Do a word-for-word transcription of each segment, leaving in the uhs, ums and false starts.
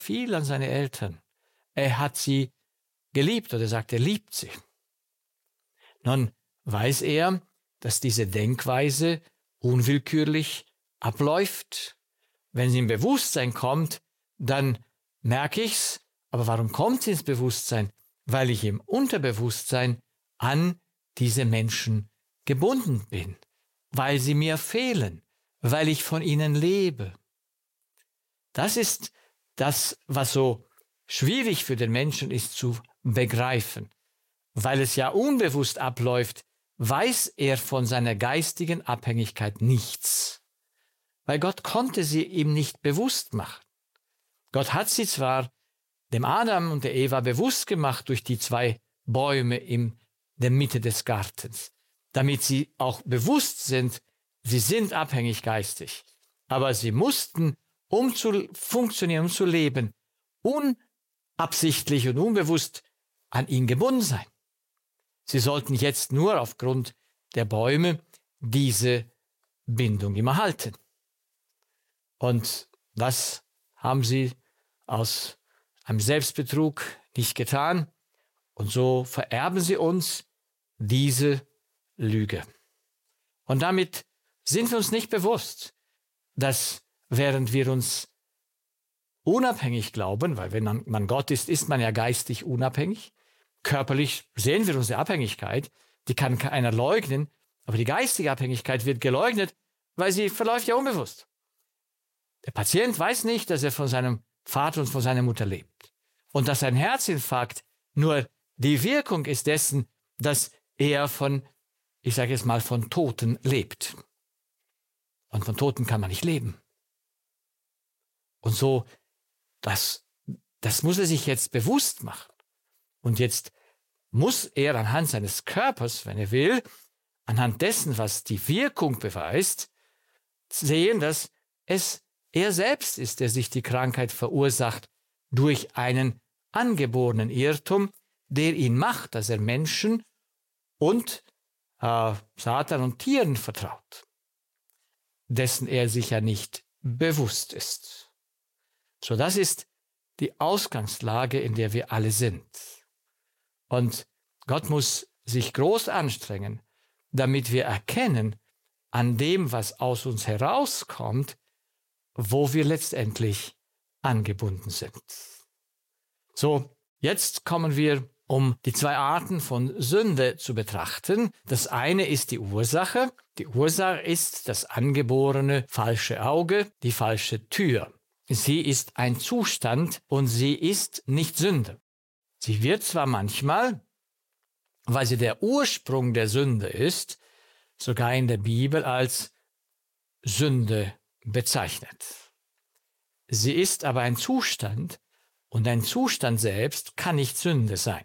viel an seine Eltern. Er hat sie geliebt oder sagt, er liebt sie. Nun weiß er, dass diese Denkweise unwillkürlich abläuft. Wenn sie im Bewusstsein kommt, dann merke ich's. Aber warum kommt sie ins Bewusstsein? Weil ich im Unterbewusstsein an diese Menschen gebunden bin, weil sie mir fehlen, weil ich von ihnen lebe. Das ist das, was so schwierig für den Menschen ist zu begreifen. Weil es ja unbewusst abläuft, weiß er von seiner geistigen Abhängigkeit nichts. Weil Gott konnte sie ihm nicht bewusst machen. Gott hat sie zwar dem Adam und der Eva bewusst gemacht durch die zwei Bäume in der Mitte des Gartens, damit sie auch bewusst sind, sie sind abhängig geistig. Aber sie mussten, um zu funktionieren, um zu leben, unabsichtlich und unbewusst an ihn gebunden sein. Sie sollten jetzt nur aufgrund der Bäume diese Bindung immer halten. Und das haben sie aus einem Selbstbetrug nicht getan. Und so vererben sie uns diese Lüge. Und damit sind wir uns nicht bewusst, dass während wir uns unabhängig glauben, weil wenn man Gott ist, ist man ja geistig unabhängig. Körperlich sehen wir unsere Abhängigkeit, die kann keiner leugnen, aber die geistige Abhängigkeit wird geleugnet, weil sie verläuft ja unbewusst. Der Patient weiß nicht, dass er von seinem Vater und von seiner Mutter lebt und dass ein Herzinfarkt nur die Wirkung ist dessen, dass er von, ich sage jetzt mal, von Toten lebt. Und von Toten kann man nicht leben. Und so, das, das muss er sich jetzt bewusst machen. Und jetzt muss er anhand seines Körpers, wenn er will, anhand dessen, was die Wirkung beweist, sehen, dass es er selbst ist, der sich die Krankheit verursacht durch einen angeborenen Irrtum, der ihn macht, dass er Menschen und äh, Satan und Tieren vertraut, dessen er sich ja nicht bewusst ist. So, das ist die Ausgangslage, in der wir alle sind. Und Gott muss sich groß anstrengen, damit wir erkennen, an dem, was aus uns herauskommt, wo wir letztendlich angebunden sind. So, jetzt kommen wir, um die zwei Arten von Sünde zu betrachten. Das eine ist die Ursache. Die Ursache ist das angeborene falsche Auge, die falsche Tür. Sie ist ein Zustand und sie ist nicht Sünde. Sie wird zwar manchmal, weil sie der Ursprung der Sünde ist, sogar in der Bibel als Sünde bezeichnet. Sie ist aber ein Zustand und ein Zustand selbst kann nicht Sünde sein,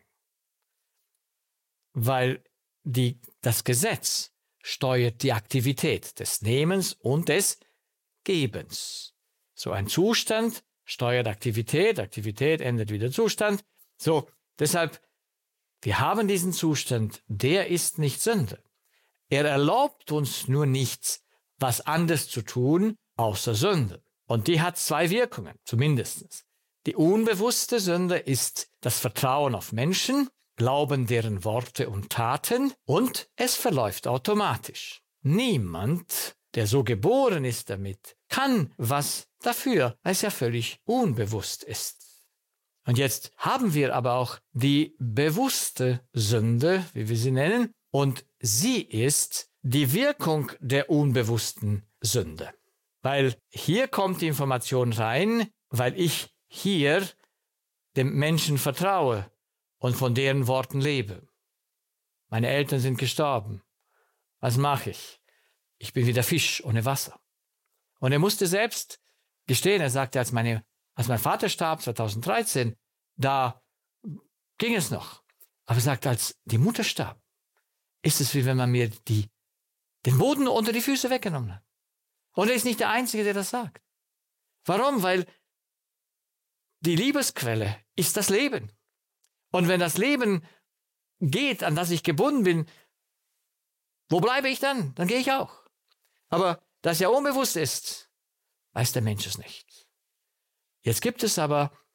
weil die, das Gesetz steuert die Aktivität des Nehmens und des Gebens. So ein Zustand steuert Aktivität, Aktivität ändert wieder Zustand. So, deshalb, wir haben diesen Zustand, der ist nicht Sünde. Er erlaubt uns nur nichts, was anderes zu tun, außer Sünde. Und die hat zwei Wirkungen, zumindest. Die unbewusste Sünde ist das Vertrauen auf Menschen, Glauben deren Worte und Taten, und es verläuft automatisch. Niemand, der so geboren ist damit, kann was dafür, weil es ja völlig unbewusst ist. Und jetzt haben wir aber auch die bewusste Sünde, wie wir sie nennen, und sie ist die Wirkung der unbewussten Sünde. Weil hier kommt die Information rein, weil ich hier dem Menschen vertraue und von deren Worten lebe. Meine Eltern sind gestorben. Was mache ich? Ich bin wie der Fisch ohne Wasser. Und er musste selbst gestehen, er sagte, als, meine, als mein Vater starb, zweitausenddreizehn, da ging es noch. Aber er sagt, als die Mutter starb, ist es wie wenn man mir die, den Boden unter die Füße weggenommen hat. Und er ist nicht der Einzige, der das sagt. Warum? Weil die Liebesquelle ist das Leben. Und wenn das Leben geht, an das ich gebunden bin, wo bleibe ich dann? Dann gehe ich auch. Aber das ja unbewusst ist, weiß der Mensch es nicht. Jetzt gibt es aber